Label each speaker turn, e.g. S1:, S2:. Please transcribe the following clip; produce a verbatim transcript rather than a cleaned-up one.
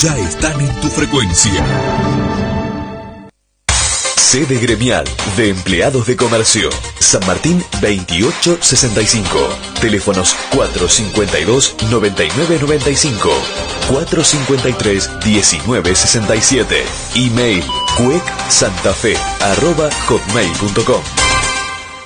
S1: ya están en tu frecuencia. Sede gremial de empleados de comercio. San Martín veintiocho sesenta y cinco. Teléfonos cuatro cincuenta y dos, noventa y nueve noventa y cinco. cuatro cincuenta y tres, diecinueve sesenta y siete. Email cuec santafe arroba hotmail punto com.